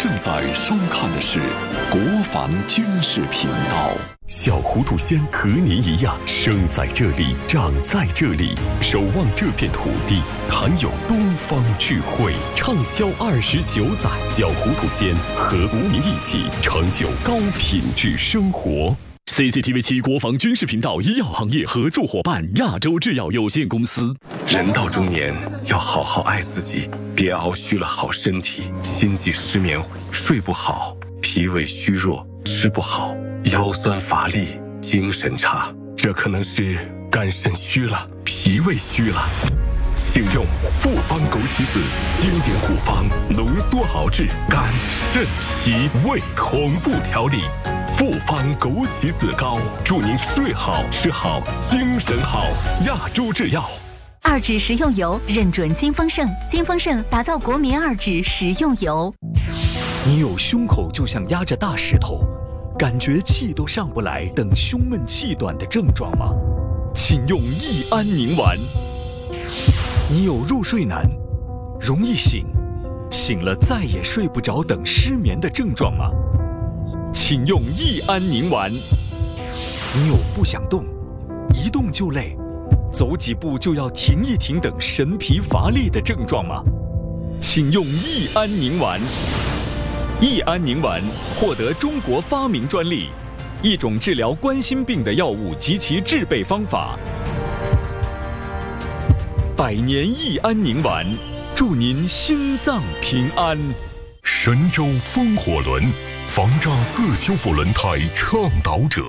正在收看的是国防军事频道。小糊涂仙和您一样，生在这里，长在这里，守望这片土地，含有东方智慧，畅销29载。小糊涂仙和您一起成就高品质生活。CCTV7 国防军事频道医药行业合作伙伴亚洲制药有限公司。 人到中年要好好爱自己，别熬虚了好身体，心悸失眠，睡不好，脾胃虚弱，吃不好，腰酸乏力，精神差，这可能是肝肾虚了，脾胃虚了。请用复方枸杞子经典古方浓缩熬制肝肾脾胃同步调理。复方枸杞子膏，祝您睡好吃好精神好。亚洲制药。 2指食用油认准金丰盛，金丰盛打造国民2指食用油。 你有胸口就像压着大石头，感觉气都上不来等胸闷气短的症状吗？请用益安宁丸。你有入睡难，容易醒，醒了再也睡不着等失眠的症状吗？请用益安宁丸。你有不想动，一动就累，走几步就要停一停等神疲乏力的症状吗？请用益安宁丸。益安宁丸获得中国发明专利，一种治疗冠心病的药物及其制备方法。100年益安宁丸，祝您心脏平安。 神州风火轮，防诈自修复轮胎倡导者。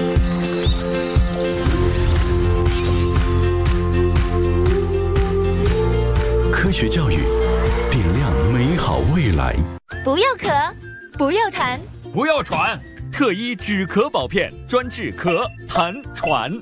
科学教育，点亮美好未来。 不要咳，不要痰， 不要喘。 特一止咳宝片，专治咳、痰、喘。